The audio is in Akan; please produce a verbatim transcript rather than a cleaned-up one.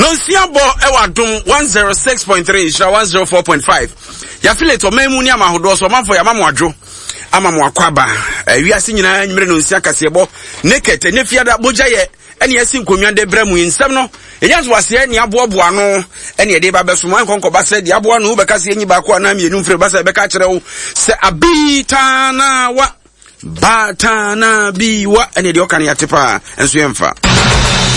Nonsia bo ewa dum one oh six point three sha one oh four point five. Ya file to memu ni amahodo so manfo ya mamwadwo ama mwakwaba wiase nyina nyimre nonsia kasebo naked ne fiada bojaye ene yasi nkonwa de bramu nsem no enyanzo wase ne aboaboa no ene de ba beso man konko ba se de aboa no be kase enyi ba ko na mienu mfre ba se be ka kire wo se abita na wa bata na biwa ene de okan yatepa enso yemfa